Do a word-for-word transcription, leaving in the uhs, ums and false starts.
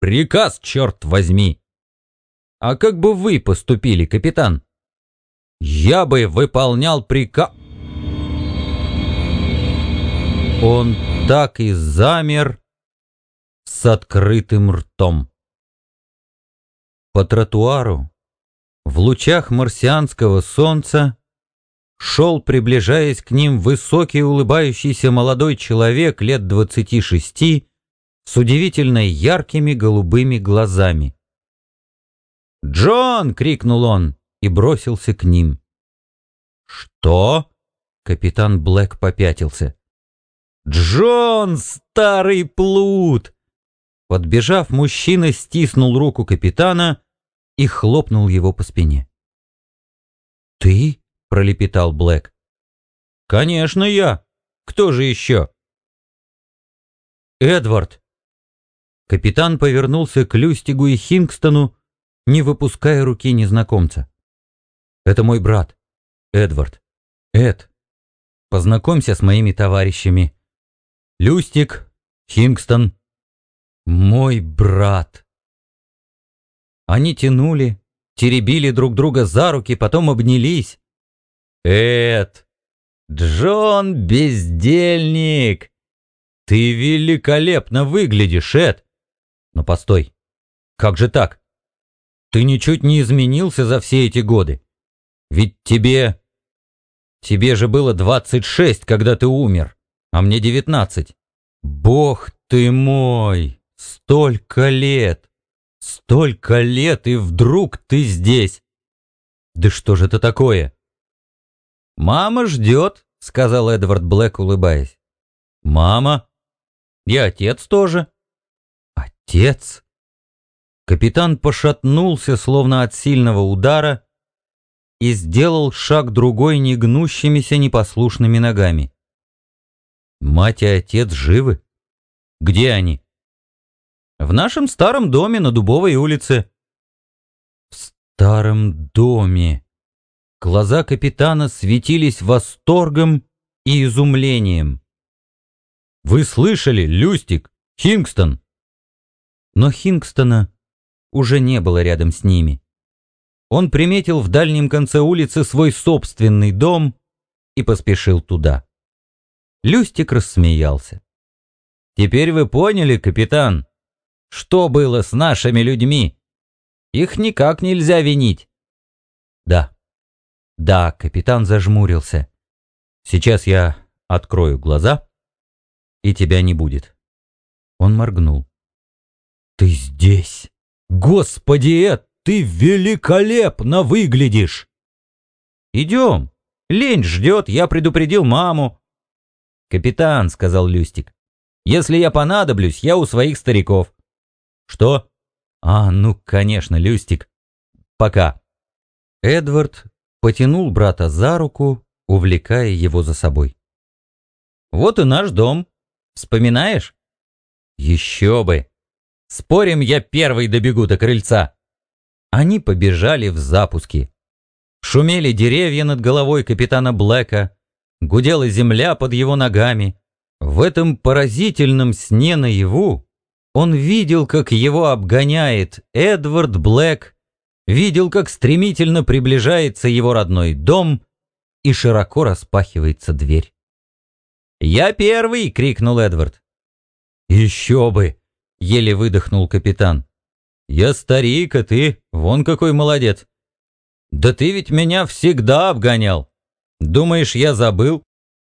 Приказ, черт возьми! А как бы вы поступили, капитан? Я бы выполнял приказ... Он так и замер с открытым ртом. По тротуару, в лучах марсианского солнца, шел, приближаясь к ним, высокий улыбающийся молодой человек лет двадцати шести с удивительно яркими голубыми глазами. «Джон!» — крикнул он и бросился к ним. «Что?» — капитан Блэк попятился. «Джон, старый плут!» Подбежав, мужчина стиснул руку капитана и хлопнул его по спине. «Ты?» — пролепетал Блэк. «Конечно я! Кто же еще?» «Эдвард!» Капитан повернулся к Люстигу и Хингстону, не выпуская руки незнакомца. «Это мой брат, Эдвард. Эд, познакомься с моими товарищами. Люстиг, Хингстон, мой брат». Они тянули, теребили друг друга за руки, потом обнялись. «Эд! Джон бездельник! Ты великолепно выглядишь, Эд! Но постой, как же так? Ты ничуть не изменился за все эти годы. Ведь тебе... Тебе же было двадцать шесть, когда ты умер, а мне девятнадцать. Бог ты мой! Столько лет! Столько лет, и вдруг ты здесь! Да что же это такое?» «Мама ждет», — сказал Эдвард Блэк, улыбаясь. «Мама? И отец тоже». «Отец?» Капитан пошатнулся, словно от сильного удара, и сделал шаг другой негнущимися непослушными ногами. «Мать и отец живы? Где они?» «В нашем старом доме на Дубовой улице». «В старом доме?» Глаза капитана светились восторгом и изумлением. «Вы слышали, Люстиг, Хингстон?» Но Хингстона уже не было рядом с ними. Он приметил в дальнем конце улицы свой собственный дом и поспешил туда. Люстиг рассмеялся. «Теперь вы поняли, капитан, что было с нашими людьми? Их никак нельзя винить». «Да, да», — капитан зажмурился. «Сейчас я открою глаза, и тебя не будет». Он моргнул. «Ты здесь! Господи, Эд, ты великолепно выглядишь!» «Идем. Лень ждет, я предупредил маму». «Капитан», — сказал Люстиг, — «если я понадоблюсь, я у своих стариков». «Что?» «А, ну, конечно, Люстиг. Пока». Эдвард потянул брата за руку, увлекая его за собой. «Вот и наш дом. Вспоминаешь?» «Еще бы! Спорим, я первый добегу до крыльца». Они побежали в запуске. Шумели деревья над головой капитана Блэка, гудела земля под его ногами. В этом поразительном сне наяву он видел, как его обгоняет Эдвард Блэк, видел, как стремительно приближается его родной дом и широко распахивается дверь. «Я первый!» — крикнул Эдвард. «Еще бы!» — еле выдохнул капитан. «Я старик, а ты вон какой молодец! Да ты ведь меня всегда обгонял! Думаешь, я забыл?»